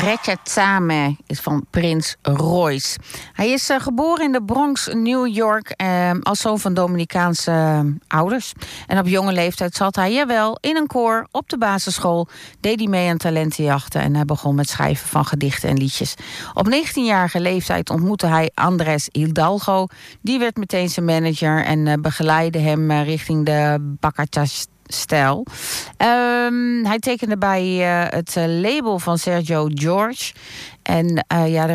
Recetame is van Prins Royce. Hij is geboren in de Bronx, New York, als zoon van Dominicaanse ouders. En op jonge leeftijd zat hij, jawel, in een koor op de basisschool. Deed hij mee aan talentenjachten en hij begon met schrijven van gedichten en liedjes. Op 19-jarige leeftijd ontmoette hij Andrés Hidalgo. Die werd meteen zijn manager en begeleidde hem richting de Bachata-stijl. Hij tekende bij het label van Sergio George. En